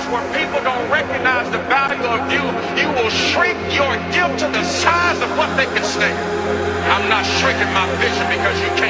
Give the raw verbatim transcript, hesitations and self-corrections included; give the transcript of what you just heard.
where people don't recognize the value of you, you will shrink your gift to the size of what they can stand. I'm not shrinking my vision because you can't.